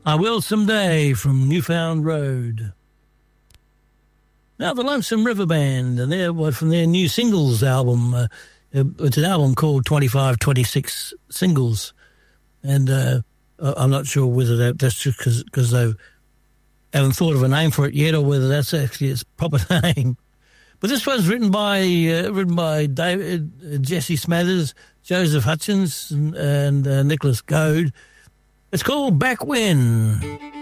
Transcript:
I Will Someday from Newfound Road. Now, the Lonesome River Band, and they're from their new singles album. It's an album called 2526 Singles. And I'm not sure whether that's just because they haven't thought of a name for it yet or whether that's actually its proper name. But this one's written by David, Jesse Smathers, Joseph Hutchins, and Nicholas Goad. It's called Back When.